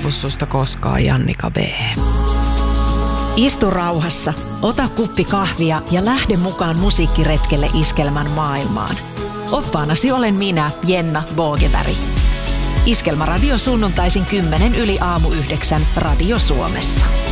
luovu susta koskaan, Jannika B. Istu rauhassa, ota kuppi kahvia ja lähde mukaan musiikkiretkelle Iskelmän maailmaan. Oppaanasi olen minä, Jenna Bogeberg. Iskelmäradio sunnuntaisin 10 yli aamu 9 Radio Suomessa.